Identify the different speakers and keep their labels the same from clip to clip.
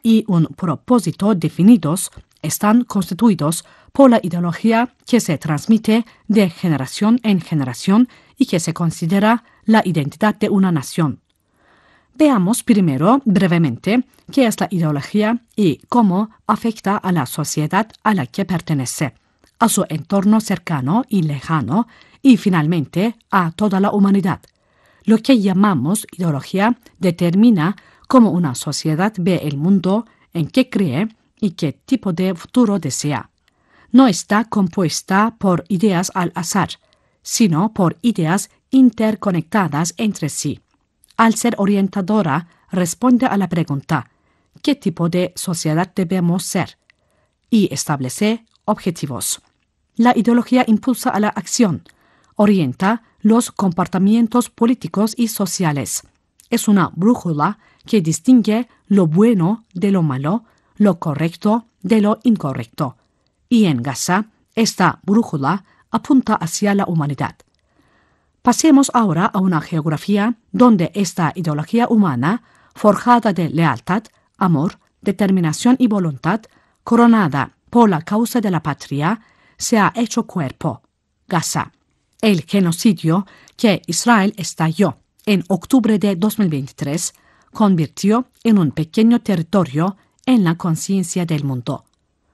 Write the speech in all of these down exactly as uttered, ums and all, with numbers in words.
Speaker 1: y un propósito definidos están constituidos por la ideología que se transmite de generación en generación y que se considera la identidad de una nación. Veamos primero, brevemente, qué es la ideología y cómo afecta a la sociedad a la que pertenece, a su entorno cercano y lejano, y finalmente a toda la humanidad. Lo que llamamos ideología determina cómo una sociedad ve el mundo, en qué cree y qué tipo de futuro desea. No está compuesta por ideas al azar, sino por ideas interconectadas entre sí. Al ser orientadora, responde a la pregunta ¿qué tipo de sociedad debemos ser? Y establece objetivos. La ideología impulsa a la acción, orienta los comportamientos políticos y sociales. Es una brújula que distingue lo bueno de lo malo, lo correcto de lo incorrecto. Y en Gaza, esta brújula apunta hacia la humanidad. Pasemos ahora a una geografía donde esta ideología humana, forjada de lealtad, amor, determinación y voluntad, coronada por la causa de la patria, se ha hecho cuerpo. Gaza. El genocidio que Israel estalló en octubre de dos mil veintitrés convirtió en un pequeño territorio en la conciencia del mundo.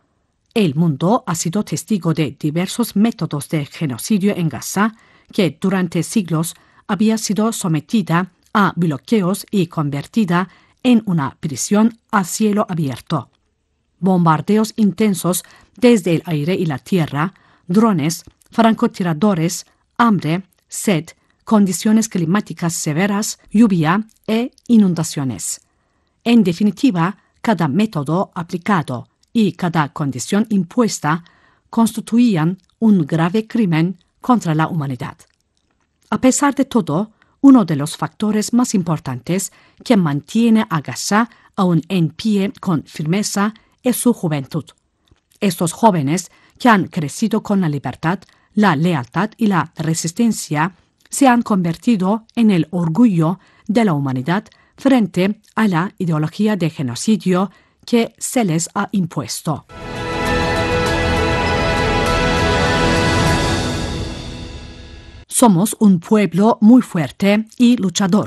Speaker 1: El mundo ha sido testigo de diversos métodos de genocidio en Gaza, que durante siglos había sido sometida a bloqueos y convertida en una prisión a cielo abierto. Bombardeos intensos desde el aire y la tierra, drones, francotiradores, hambre, sed, condiciones climáticas severas, lluvia e inundaciones. En definitiva, cada método aplicado y cada condición impuesta constituían un grave crimen contra la humanidad. A pesar de todo, uno de los factores más importantes que mantiene a Gaza aún en pie con firmeza es su juventud. Estos jóvenes que han crecido con la libertad, la lealtad y la resistencia se han convertido en el orgullo de la humanidad frente a la ideología de genocidio que se les ha impuesto. Somos un pueblo muy fuerte y luchador.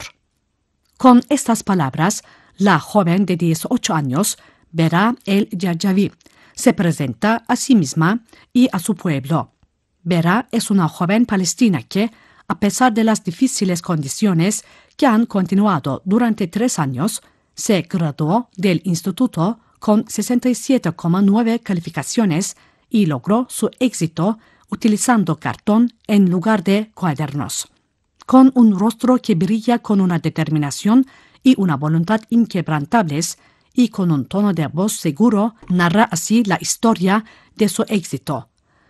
Speaker 1: Con estas palabras, la joven de dieciocho años, Bera El Jarjavi, se presenta a sí misma y a su pueblo. Bera es una joven palestina que, a pesar de las difíciles condiciones que han continuado durante tres años, se graduó del instituto con sesenta y siete coma nueve calificaciones y logró su éxito utilizando cartón en lugar de cuadernos. Con un rostro que brilla con una determinación y una voluntad inquebrantables y con un tono de voz seguro, narra así la historia de su éxito.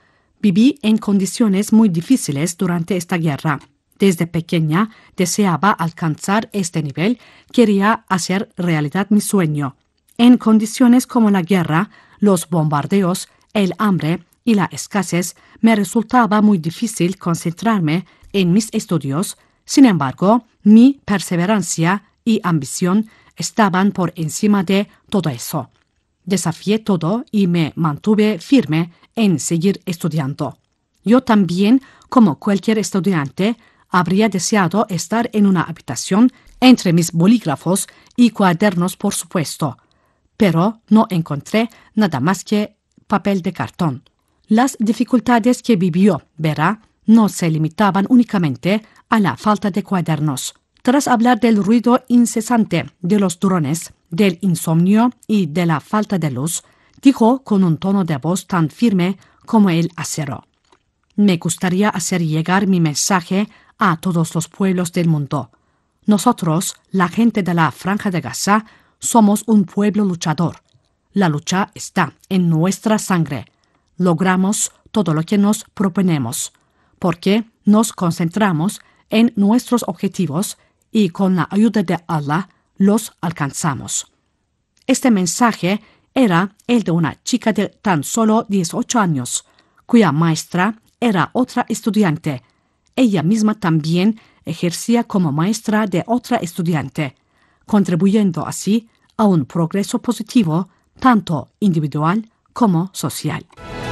Speaker 1: Viví en condiciones muy difíciles durante esta guerra. Desde pequeña deseaba alcanzar este nivel, quería hacer realidad mi sueño. En condiciones como la guerra, los bombardeos, el hambre y la escasez, me resultaba muy difícil concentrarme en mis estudios. Sin embargo, mi perseverancia y ambición estaban por encima de todo eso. Desafié todo y me mantuve firme en seguir estudiando. Yo también, como cualquier estudiante, habría deseado estar en una habitación entre mis bolígrafos y cuadernos, por supuesto, pero no encontré nada más que papel de cartón. Las dificultades que vivió Bera no se limitaban únicamente a la falta de cuadernos. Tras hablar del ruido incesante de los drones, del insomnio y de la falta de luz, dijo con un tono de voz tan firme como el acero: me gustaría hacer llegar mi mensaje a todos los pueblos del mundo. Nosotros, la gente de la Franja de Gaza, somos un pueblo luchador. La lucha está en nuestra sangre. Logramos todo lo que nos proponemos, porque nos concentramos en nuestros objetivos y con la ayuda de Allah los alcanzamos. Este mensaje era el de una chica de tan solo dieciocho años, cuya maestra era otra estudiante. Ella misma también ejercía como maestra de otra estudiante, contribuyendo así a un progreso positivo, tanto individual como social.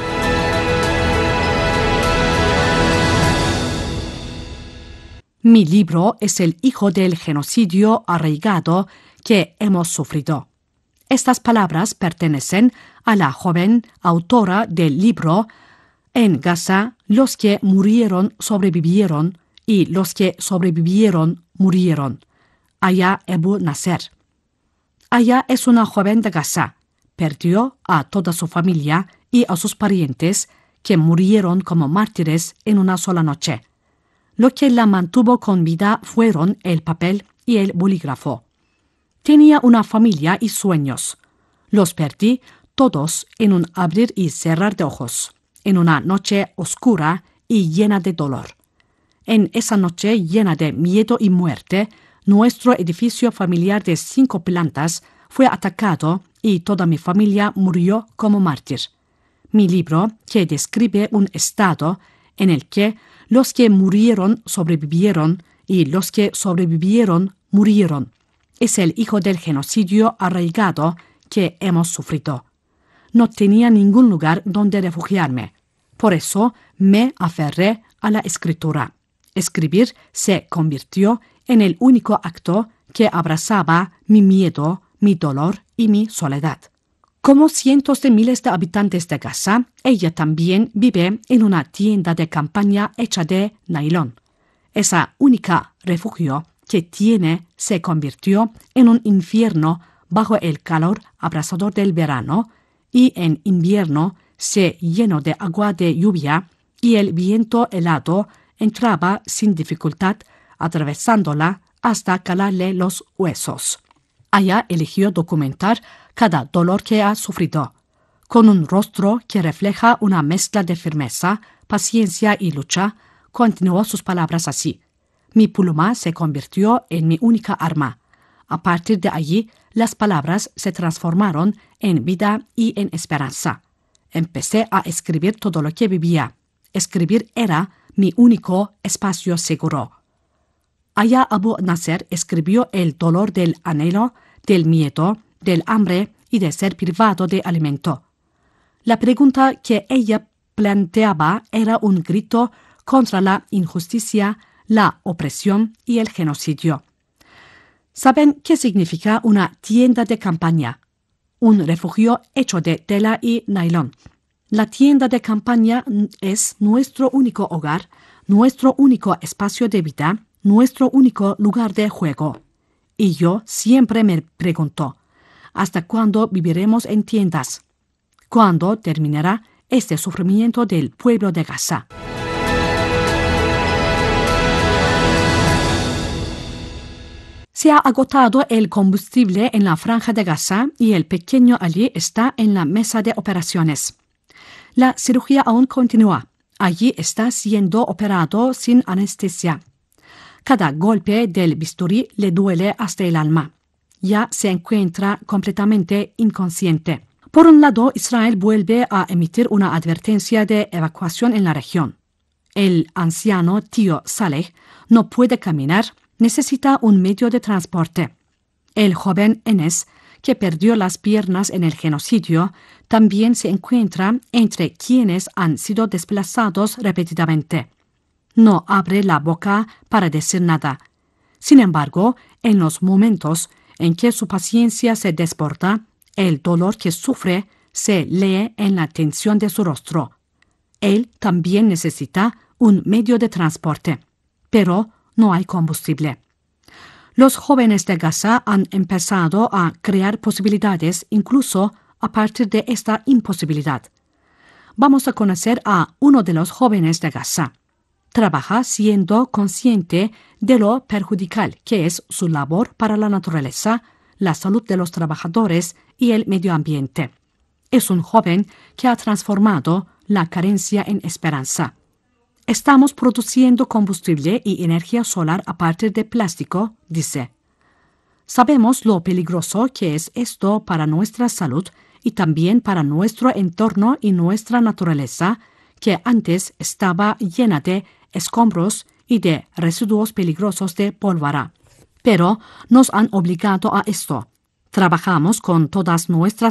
Speaker 1: Mi libro es el hijo del genocidio arraigado que hemos sufrido. Estas palabras pertenecen a la joven autora del libro En Gaza, los que murieron sobrevivieron y los que sobrevivieron murieron. Aya Ebu Nasser. Aya es una joven de Gaza. Perdió a toda su familia y a sus parientes que murieron como mártires en una sola noche. Lo que la mantuvo con vida fueron el papel y el bolígrafo. Tenía una familia y sueños. Los perdí todos en un abrir y cerrar de ojos, en una noche oscura y llena de dolor. En esa noche llena de miedo y muerte, nuestro edificio familiar de cinco plantas fue atacado y toda mi familia murió como mártir. Mi libro, que describe un estado en el que los que murieron sobrevivieron y los que sobrevivieron murieron, es el hijo del genocidio arraigado que hemos sufrido. No tenía ningún lugar donde refugiarme. Por eso me aferré a la escritura. Escribir se convirtió en el único acto que abrazaba mi miedo, mi dolor y mi soledad. Como cientos de miles de habitantes de Gaza, ella también vive en una tienda de campaña hecha de nailón. Esa única refugio que tiene se convirtió en un infierno bajo el calor abrasador del verano y en invierno se llenó de agua de lluvia y el viento helado entraba sin dificultad atravesándola hasta calarle los huesos. Aya eligió documentar cada dolor que ha sufrido, con un rostro que refleja una mezcla de firmeza, paciencia y lucha. Continuó sus palabras así: mi pluma se convirtió en mi única arma. A partir de allí, las palabras se transformaron en vida y en esperanza. Empecé a escribir todo lo que vivía. Escribir era mi único espacio seguro. Aya Abu Nasser escribió el dolor del anhelo, del miedo, del hambre y de ser privado de alimento. La pregunta que ella planteaba era un grito contra la injusticia, la opresión y el genocidio. ¿Saben qué significa una tienda de campaña? Un refugio hecho de tela y nailón. La tienda de campaña es nuestro único hogar, nuestro único espacio de vida, nuestro único lugar de juego. Y yo siempre me pregunto, ¿hasta cuándo viviremos en tiendas? ¿Cuándo terminará este sufrimiento del pueblo de Gaza? Se ha agotado el combustible en la franja de Gaza y el pequeño Ali está en la mesa de operaciones. La cirugía aún continúa. Allí está siendo operado sin anestesia. Cada golpe del bisturí le duele hasta el alma. Ya se encuentra completamente inconsciente. Por un lado, Israel vuelve a emitir una advertencia de evacuación en la región. El anciano tío Saleh no puede caminar, necesita un medio de transporte. El joven Enes, que perdió las piernas en el genocidio, también se encuentra entre quienes han sido desplazados repetidamente. No abre la boca para decir nada. Sin embargo, en los momentos en que su paciencia se desborda, el dolor que sufre se lee en la tensión de su rostro. Él también necesita un medio de transporte, pero no hay combustible. Los jóvenes de Gaza han empezado a crear posibilidades incluso a partir de esta imposibilidad. Vamos a conocer a uno de los jóvenes de Gaza. Trabaja siendo consciente de lo perjudicial que es su labor para la naturaleza, la salud de los trabajadores y el medio ambiente. Es un joven que ha transformado la carencia en esperanza. Estamos produciendo combustible y energía solar a partir de plástico, dice. Sabemos lo peligroso que es esto para nuestra salud y también para nuestro entorno y nuestra naturaleza, que antes estaba llena de escombros y de residuos peligrosos de pólvora. Pero nos han obligado a esto. Trabajamos con todas nuestras